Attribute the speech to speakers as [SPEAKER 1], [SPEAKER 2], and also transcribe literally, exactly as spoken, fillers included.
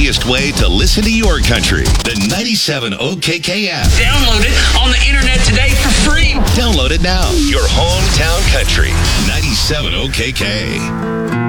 [SPEAKER 1] easiest way to listen to your country. The ninety-seven O K K app.
[SPEAKER 2] Download it on the internet today for free.
[SPEAKER 1] Download it now. Your hometown country. ninety-seven O K K.